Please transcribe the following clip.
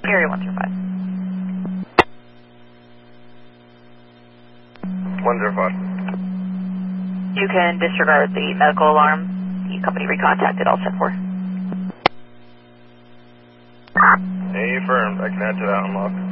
Area 105. 105. You can disregard the medical alarm. The company recontacted, all set for. Affirmed. I can add to that unlock.